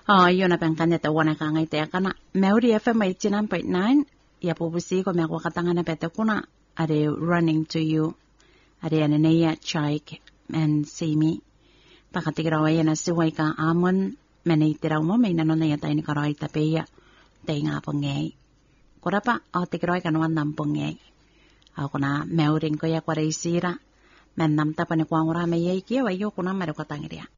Iyo na pengkanya te wana ka ngai te akana. Maori FM 89.9. Ia pupusi ko mea wakatanga na pete kuna. Are running to you. Are ananea chaik and see me. Pakatikirawa ia na siwai ka amon. Mena itirau mo may nanona ia tayo ni karay tapeya. Tayo nga pongay. Kurapa o tikiroy ka naman ng pongay. Ako na Maori ko ya kwa reisira. Men namta pa ni kwa ngura may yaikiya. Wayo ko na marukatangiriya.